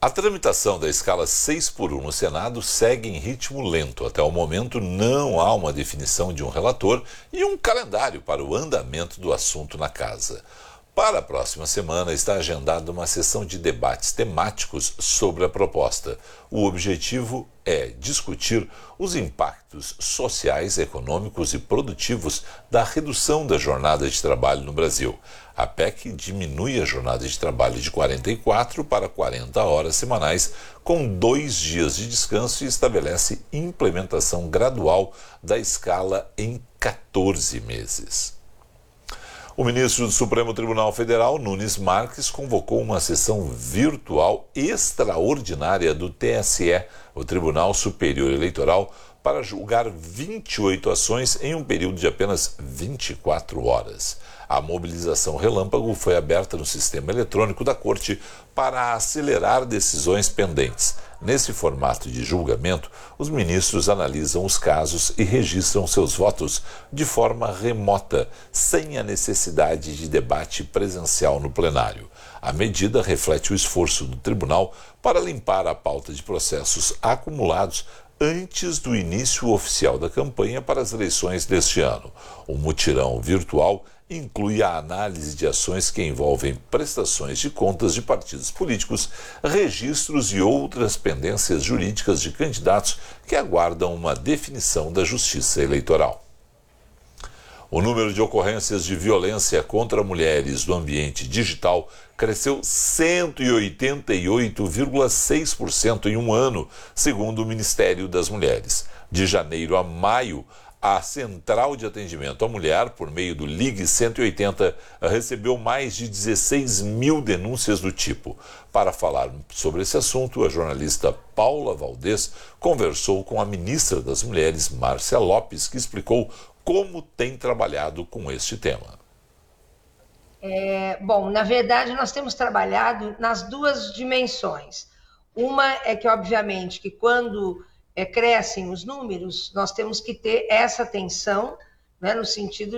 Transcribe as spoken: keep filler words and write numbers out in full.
A tramitação da escala seis por um no Senado segue em ritmo lento. Até o momento, não há uma definição de um relator e um calendário para o andamento do assunto na Casa. Para a próxima semana, está agendada uma sessão de debates temáticos sobre a proposta. O objetivo é discutir os impactos sociais, econômicos e produtivos da redução da jornada de trabalho no Brasil. A P E C diminui a jornada de trabalho de quarenta e quatro para quarenta horas semanais, com dois dias de descanso, e estabelece implementação gradual da escala em quatorze meses. O ministro do Supremo Tribunal Federal, Nunes Marques, convocou uma sessão virtual extraordinária do T S E, o Tribunal Superior Eleitoral, para julgar vinte e oito ações em um período de apenas vinte e quatro horas. A mobilização relâmpago foi aberta no sistema eletrônico da Corte para acelerar decisões pendentes. Nesse formato de julgamento, os ministros analisam os casos e registram seus votos de forma remota, sem a necessidade de debate presencial no plenário. A medida reflete o esforço do tribunal para limpar a pauta de processos acumulados antes do início oficial da campanha para as eleições deste ano. O mutirão virtual inclui a análise de ações que envolvem prestações de contas de partidos políticos, registros e outras pendências jurídicas de candidatos que aguardam uma definição da Justiça Eleitoral. O número de ocorrências de violência contra mulheres no ambiente digital cresceu cento e oitenta e oito vírgula seis por cento em um ano, segundo o Ministério das Mulheres. De janeiro a maio, a Central de Atendimento à Mulher, por meio do Ligue cento e oitenta, recebeu mais de dezesseis mil denúncias do tipo. Para falar sobre esse assunto, a jornalista Paula Valdez conversou com a ministra das Mulheres, Márcia Lopes, que explicou como tem trabalhado com este tema. É, bom, na verdade, nós temos trabalhado nas duas dimensões. Uma é que, obviamente, que quando é, crescem os números, nós temos que ter essa atenção, né, no sentido